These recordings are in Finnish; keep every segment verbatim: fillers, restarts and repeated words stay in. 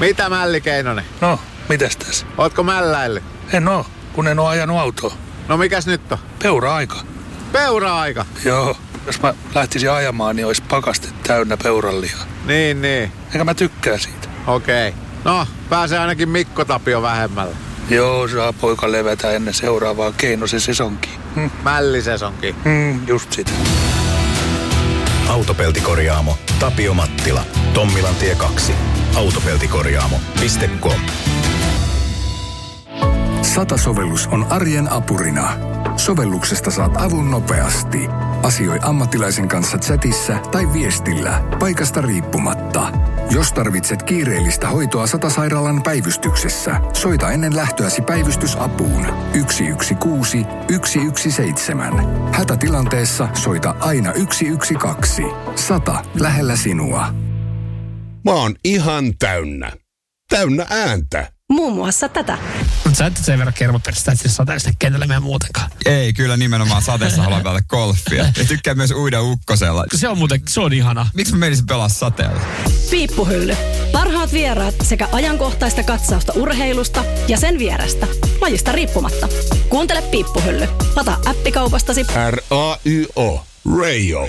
Mitä Mälli Keinonen? No, mitäs tässä? Ootko mälläillyt? En oo, kun en oo ajanut autoa. No mikäs nyt on? Peura-aika. Peura-aika? Joo, jos mä lähtisin ajamaan, niin olisi pakaste täynnä peurallihaa. Niin, niin. Eikä mä tykkää siitä. Okei. Okay. No, pääsee ainakin Mikko Tapio vähemmällä. Joo, saa poika levätä ennen seuraavaa Keinosen sesonkiin. Hm. Mällisesonkiin. Mm, just sitä. Autopeltikorjaamo Tapio Mattila. Tommilantie kaksi. Autopeltikorjaamo piste com. Sata-sovellus on arjen apurina. Sovelluksesta saat avun nopeasti. Asioi ammattilaisen kanssa chatissa tai viestillä, paikasta riippumatta. Jos tarvitset kiireellistä hoitoa Sata-sairaalan päivystyksessä, soita ennen lähtöäsi päivystysapuun yksi yksi kuusi yksi yksi seitsemän. Hätätilanteessa soita aina yksi yksi kaksi. Sata lähellä sinua. Mä oon ihan täynnä. Täynnä ääntä. Muun muassa tätä. Mutta sä et sen verran kermoperistä, että sateesta kentällä meidän muutenkaan. Ei, kyllä nimenomaan sateessa haluan pelata golfia. Ja tykkään myös uida ukkosella. Se on muuten, se on ihana. Miksi mä menisin pelaa sateella? Piippuhylly. Parhaat vieraat sekä ajankohtaista katsausta urheilusta ja sen vierestä. Lajista riippumatta. Kuuntele Piippuhylly. Lata appikaupastasi. R A Y O. Radio.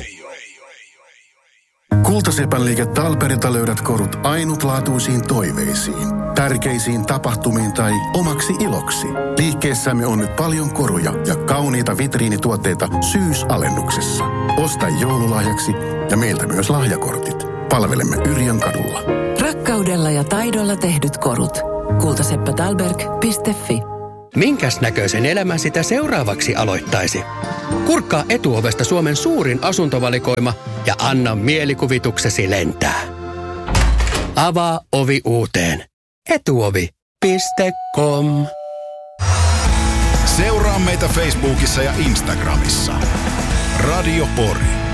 Kultasepän liike Talperilta löydät korut ainutlaatuisiin toiveisiin, tärkeisiin tapahtumiin tai omaksi iloksi. Liikkeessämme on nyt paljon koruja ja kauniita vitriinituotteita syysalennuksessa. Osta joululahjaksi ja meiltä myös lahjakortit. Palvelemme Yrjön kadulla. Rakkaudella ja taidolla tehdyt korut. kultaseppä talberg piste fi. Minkäs näköisen elämän sitä seuraavaksi aloittaisi? Kurkkaa Etuovesta Suomen suurin asuntovalikoima ja anna mielikuvituksesi lentää. Avaa ovi uuteen. etuovi piste com. Seuraa meitä Facebookissa ja Instagramissa. Radio Pori.